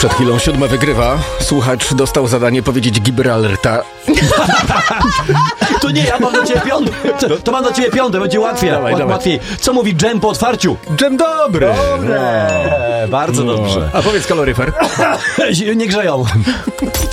Przed chwilą 7 wygrywa. Słuchacz dostał zadanie powiedzieć Gibraltar. To nie, ja mam do ciebie piąte. To mam do ciebie piąte, będzie łatwiej. Dawaj. Łatwiej. Co mówi dżem po otwarciu? Dżem dobry. Bardzo dobrze. A powiedz kaloryfer. Nie grzeją.